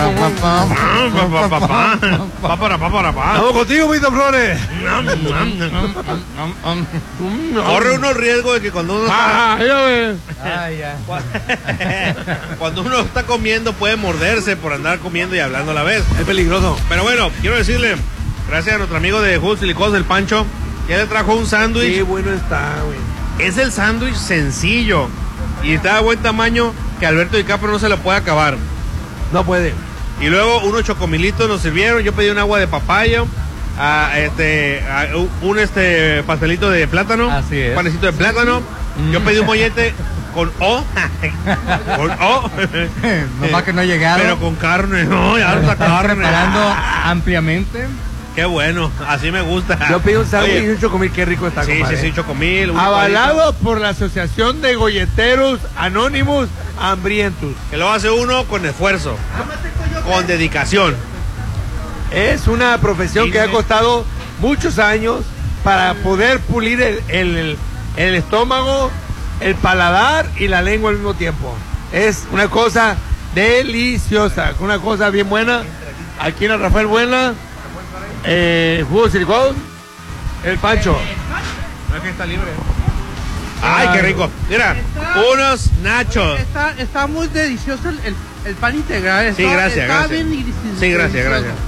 Vamos contigo, Víctor Flores. Corre uno riesgo de que cuando uno cuando uno está comiendo puede morderse por andar comiendo y hablando a la vez. Es peligroso. Pero bueno, quiero decirle, gracias a nuestro amigo de Jugos Silicones, el Pancho, que le trajo un sándwich. Qué bueno está, güey. Es el sándwich sencillo y está de buen tamaño que Alberto DiCaprio no se lo puede acabar. No puede. Y luego unos chocomilitos nos sirvieron. Yo pedí un agua de papaya, un pastelito de plátano, Así es. panecito de plátano. Yo pedí un mollete con O, con O, Nomás que no ha llegado. pero con carne, no, ya está carne. Preparando ampliamente. Qué bueno, así me gusta. Yo pedí un sándwich Oye, y un chocomil, qué rico está, sí, compadre. sí, chocomil. un Avalado por la Asociación de Golleteros Anónimos Hambrientos. que lo hace uno con esfuerzo, con dedicación. Es una profesión que ha costado muchos años para poder pulir el estómago, el paladar y la lengua al mismo tiempo. Es una cosa deliciosa, una cosa bien buena. Aquí en la Rafael Buena, Jugos Silicones, el Pancho. No es que está libre. Ay, qué rico. Mira, unos nachos. Está muy delicioso el pan integral. Sí, gracias, está gracias. bien Sí, gracias, delicioso. gracias.